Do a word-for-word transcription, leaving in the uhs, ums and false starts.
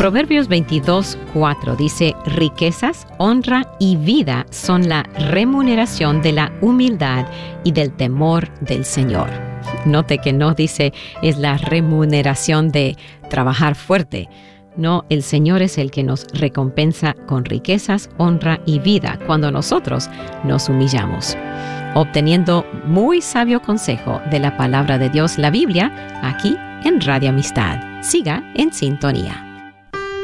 Proverbios veintidós, cuatro dice, riquezas, honra y vida son la remuneración de la humildad y del temor del Señor. Note que no dice es la remuneración de trabajar fuerte. No, el Señor es el que nos recompensa con riquezas, honra y vida cuando nosotros nos humillamos. Obteniendo muy sabio consejo de la palabra de Dios, la Biblia, aquí en Radio Amistad. Siga en sintonía.